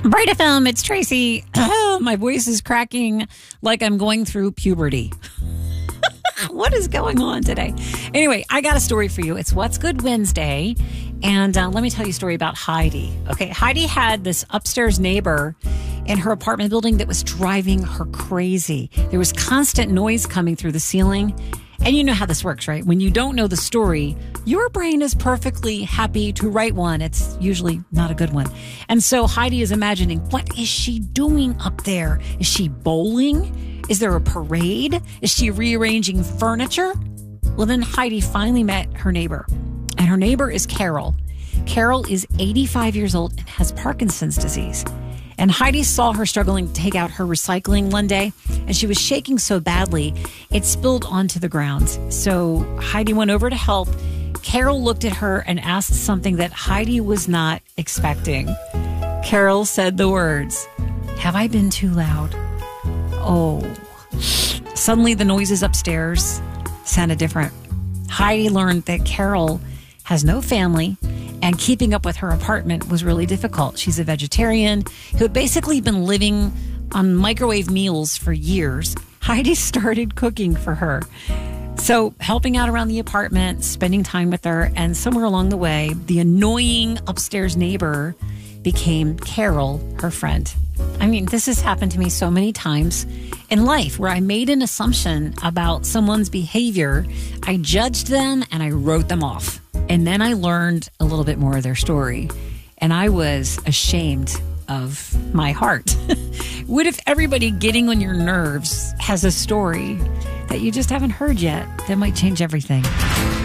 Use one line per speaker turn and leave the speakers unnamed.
Bright FM, it's Tracy. Oh, my voice is cracking like I'm going through puberty. What is going on today? Anyway, I got a story for you. It's What's Good Wednesday. And let me tell you a story about Heidi. Okay, Heidi had this upstairs neighbor in her apartment building that was driving her crazy. There was constant noise coming through the ceiling. And you know how this works, right? When you don't know the story, your brain is perfectly happy to write one. It's usually not a good one. And so Heidi is imagining, what is she doing up there? Is she bowling? Is there a parade? Is she rearranging furniture? Well, then Heidi finally met her neighbor. And her neighbor is Carol. Carol is 85 years old and has Parkinson's disease. And Heidi saw her struggling to take out her recycling one day, and she was shaking so badly, it spilled onto the ground. So Heidi went over to help. Carol looked at her and asked something that Heidi was not expecting. Carol said the words, "Have I been too loud?" Oh. Suddenly the noises upstairs sounded different. Heidi learned that Carol has no family, and keeping up with her apartment was really difficult. She's a vegetarian who had basically been living on microwave meals for years. Heidi started cooking for her. So helping out around the apartment, spending time with her, and somewhere along the way, the annoying upstairs neighbor became Carol, her friend. I mean, this has happened to me so many times in life where I made an assumption about someone's behavior, I judged them, and I wrote them off. And then I learned a little bit more of their story, and I was ashamed of my heart. What if everybody getting on your nerves has a story that you just haven't heard yet that might change everything?